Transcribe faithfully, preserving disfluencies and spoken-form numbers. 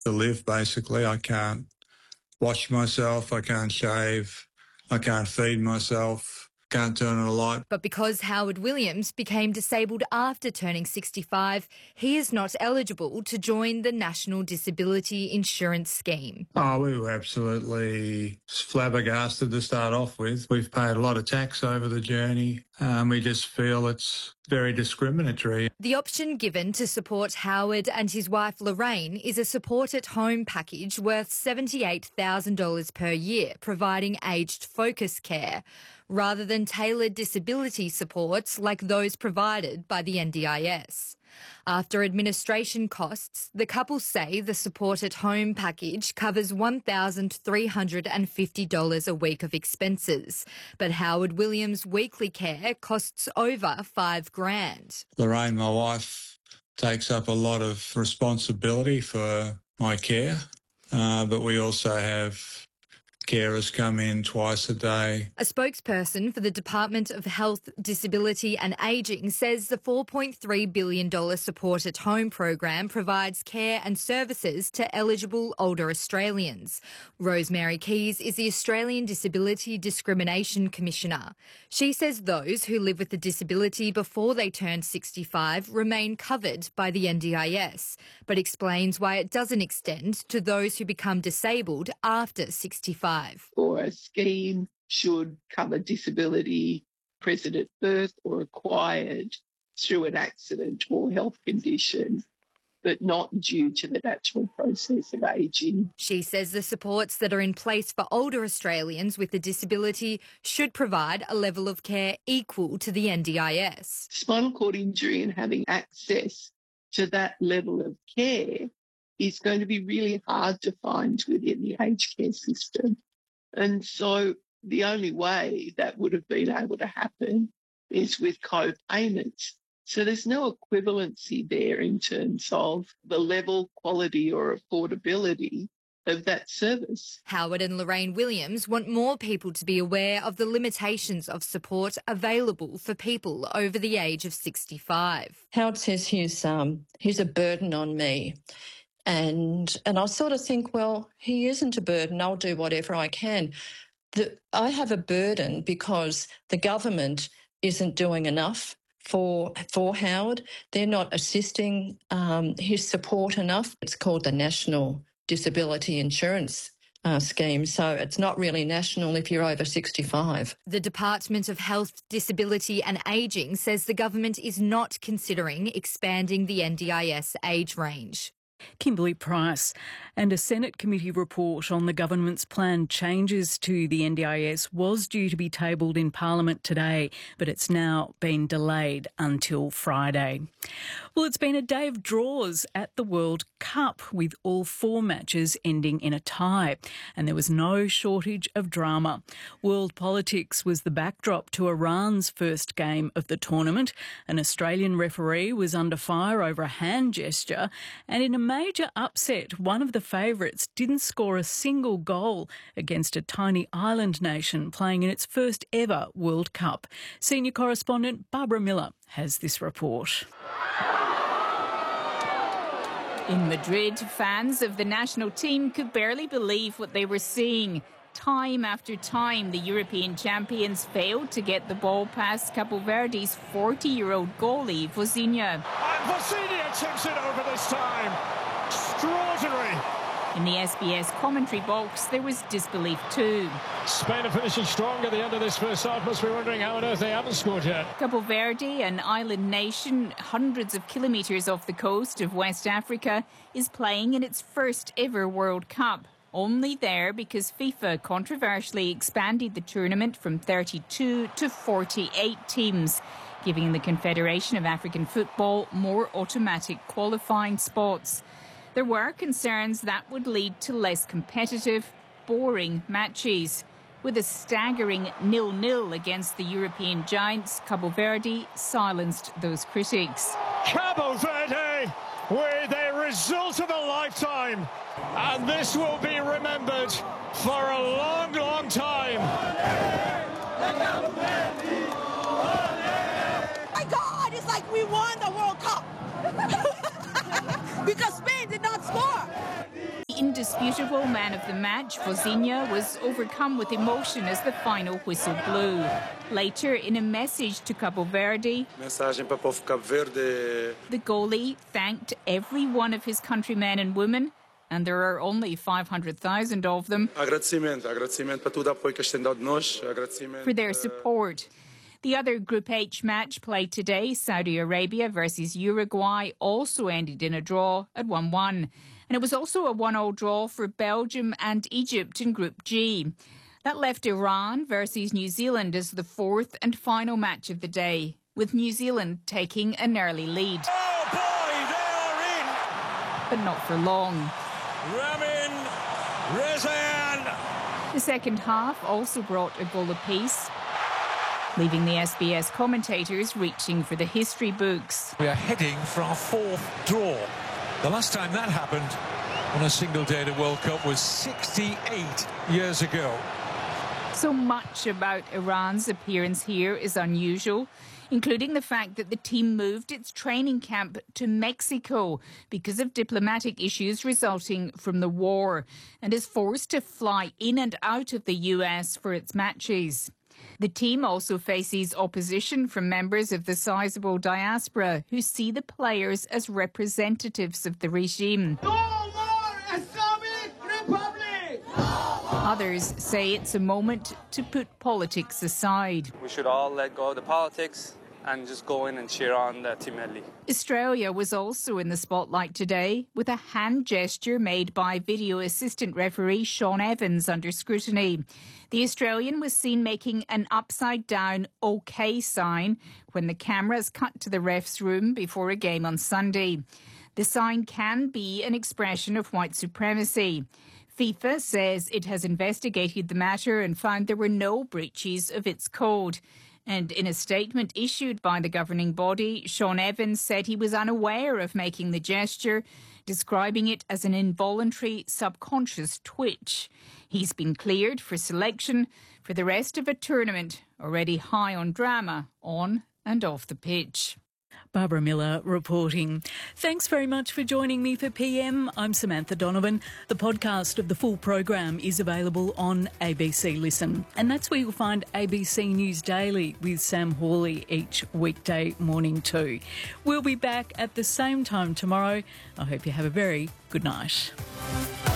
to live, basically. I can't wash myself, I can't shave, I can't feed myself, can't turn on a light. But because Howard Williams became disabled after turning sixty-five, he is not eligible to join the National Disability Insurance Scheme. Oh, we were absolutely flabbergasted to start off with. We've paid a lot of tax over the journey. Um, we just feel it's very discriminatory. The option given to support Howard and his wife Lorraine is a support-at-home package worth seventy-eight thousand dollars per year, providing aged focus care, rather than tailored disability supports like those provided by the N D I S. After administration costs, the couple say the support-at-home package covers one thousand three hundred fifty dollars a week of expenses, but Howard Williams' weekly care costs over five grand. Lorraine, my wife, takes up a lot of responsibility for my care, uh, but we also have carers come in twice a day. A spokesperson for the Department of Health, Disability and Ageing says the four point three billion dollars Support at Home program provides care and services to eligible older Australians. Rosemary Keys is the Australian Disability Discrimination Commissioner. She says those who live with a disability before they turn sixty-five remain covered by the N D I S, but explains why it doesn't extend to those who become disabled after sixty-five. Or a scheme should cover disability present at birth or acquired through an accident or health condition, but not due to the natural process of ageing. She says the supports that are in place for older Australians with a disability should provide a level of care equal to the N D I S. Spinal cord injury and having access to that level of care is going to be really hard to find within the aged care system. And so the only way that would have been able to happen is with co-payments. So there's no equivalency there in terms of the level, quality or affordability of that service. Howard and Lorraine Williams want more people to be aware of the limitations of support available for people over the age of sixty-five. Howard says he's, um, he's a burden on me. And and I sort of think, well, he isn't a burden. I'll do whatever I can. The, I have a burden because the government isn't doing enough for for Howard. They're not assisting um, his support enough. It's called the National Disability Insurance uh, Scheme, so it's not really national if you're over sixty-five. The Department of Health, Disability and Ageing says the government is not considering expanding the N D I S age range. Kimberly Price. And a Senate committee report on the government's planned changes to the N D I S was due to be tabled in Parliament today, but it's now been delayed until Friday. Well, it's been a day of draws at the World Cup, with all four matches ending in a tie, and there was no shortage of drama. World politics was the backdrop to Iran's first game of the tournament. An Australian referee was under fire over a hand gesture, and in a major upset, one of the favourites didn't score a single goal against a tiny island nation playing in its first ever World Cup. Senior correspondent Barbara Miller has this report. In Madrid, fans of the national team could barely believe what they were seeing. Time after time, the European champions failed to get the ball past Cabo Verde's forty-year-old goalie, Vozinha. And Vozinha tips it over this time. Extraordinary. In the S B S commentary box, there was disbelief too. Spain are finishing strong at the end of this first half. Must be wondering how on earth they haven't scored yet. Cabo Verde, an island nation hundreds of kilometres off the coast of West Africa, is playing in its first ever World Cup. Only there because FIFA controversially expanded the tournament from thirty-two to forty-eight teams, giving the Confederation of African Football more automatic qualifying spots. There were concerns that would lead to less competitive, boring matches. With a staggering nil-nil against the European giants, Cabo Verde silenced those critics. Cabo Verde with a result of a lifetime, and this will be remembered for a long, long time. My God, it's like we won the World Cup because Spain did not score. indisputable man of the match, Vozinha, was overcome with emotion as the final whistle blew. Later, in a message to Cabo Verde, Mensagem para o povo Cabo Verde. The goalie thanked every one of his countrymen and women, and there are only five hundred thousand of them, Agradecimento, agradecimento para todo o apoio que têm dado de nós, agradecimento for their support. The other Group H match played today, Saudi Arabia versus Uruguay, also ended in a draw at one one. And it was also a one all draw for Belgium and Egypt in Group G. That left Iran versus New Zealand as the fourth and final match of the day, with New Zealand taking an early lead. Oh boy, they are in! But not for long. Ramin Rezaian. The second half also brought a goal apiece, leaving the S B S commentators reaching for the history books. We are heading for our fourth draw. The last time that happened on a single day at a World Cup was sixty-eight years ago. So much about Iran's appearance here is unusual, including the fact that the team moved its training camp to Mexico because of diplomatic issues resulting from the war, and is forced to fly in and out of the U S for its matches. The team also faces opposition from members of the sizable diaspora who see the players as representatives of the regime. No more Islamic Republic! Others say it's a moment to put politics aside. We should all let go of the politics and just go in and cheer on the Team Melli. Australia was also in the spotlight today, with a hand gesture made by video assistant referee Sean Evans under scrutiny. The Australian was seen making an upside-down OK sign when the cameras cut to the ref's room before a game on Sunday. The sign can be an expression of white supremacy. FIFA says it has investigated the matter and found there were no breaches of its code. And in a statement issued by the governing body, Sean Evans said he was unaware of making the gesture, describing it as an involuntary subconscious twitch. He's been cleared for selection for the rest of a tournament already high on drama on and off the pitch. Barbara Miller reporting. Thanks very much for joining me for P M. I'm Samantha Donovan. The podcast of the full program is available on A B C Listen. And that's where you'll find A B C News Daily with Sam Hawley each weekday morning too. We'll be back at the same time tomorrow. I hope you have a very good night.